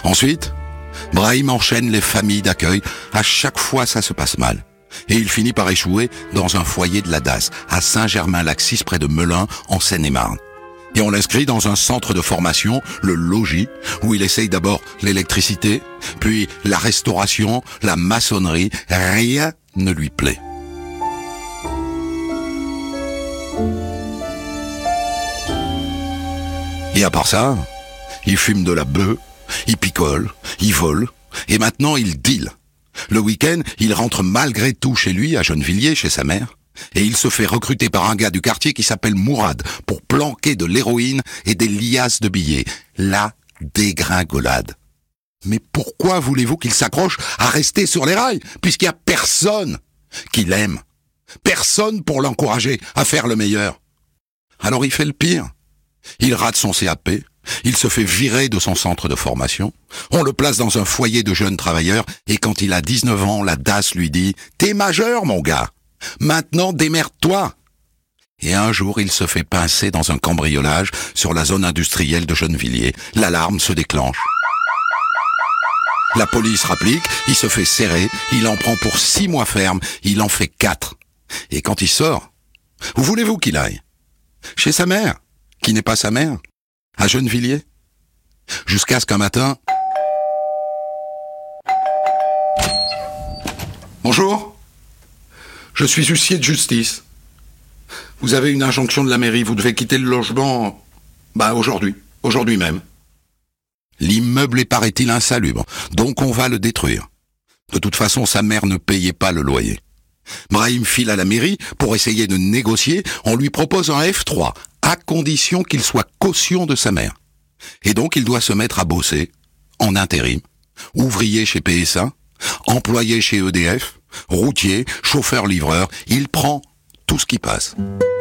Ensuite, Brahim enchaîne les familles d'accueil. À chaque fois, ça se passe mal. Et il finit par échouer dans un foyer de la DAS, à Saint-Germain-Laxis, près de Melun, en Seine-et-Marne. Et on l'inscrit dans un centre de formation, le Logis, où il essaye d'abord l'électricité, puis la restauration, la maçonnerie. Rien ne lui plaît. Et à part ça, il fume de la beuh, il picole, il vole, et maintenant il deal. Le week-end, il rentre malgré tout chez lui, à Gennevilliers, chez sa mère, et il se fait recruter par un gars du quartier qui s'appelle Mourad pour planquer de l'héroïne et des liasses de billets. La dégringolade. Mais pourquoi voulez-vous qu'il s'accroche à rester sur les rails, puisqu'il n'y a personne qui l'aime, personne pour l'encourager à faire le meilleur? Alors il fait le pire. Il rate son CAP, il se fait virer de son centre de formation, on le place dans un foyer de jeunes travailleurs, et quand il a 19 ans, la DAS lui dit « T'es majeur, mon gars, maintenant démerde-toi !» Et un jour, il se fait pincer dans un cambriolage sur la zone industrielle de Gennevilliers. L'alarme se déclenche. La police rapplique, il se fait serrer, il en prend pour 6 mois ferme, il en fait 4. Et quand il sort, où voulez-vous qu'il aille? Chez sa mère, qui n'est pas sa mère, à Gennevilliers. Jusqu'à ce qu'un matin... Bonjour, je suis huissier de justice. Vous avez une injonction de la mairie, vous devez quitter le logement... aujourd'hui même. L'immeuble est, paraît-il, insalubre, donc on va le détruire. De toute façon, sa mère ne payait pas le loyer. Brahim file à la mairie pour essayer de négocier, on lui propose un F3, à condition qu'il soit caution de sa mère. Et donc il doit se mettre à bosser, en intérim, ouvrier chez PSA, employé chez EDF, routier, chauffeur-livreur, il prend tout ce qui passe.